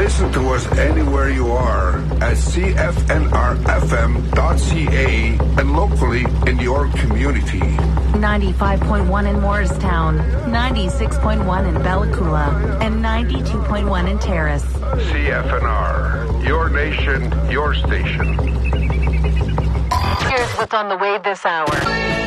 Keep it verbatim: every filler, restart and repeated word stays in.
Listen to us anywhere you are at c f n r f m dot c a and locally in your community. ninety-five point one in Morristown, ninety-six point one in Bella Coola, and ninety-two point one in Terrace. C F N R, your nation, your station. Here's what's on the way this hour.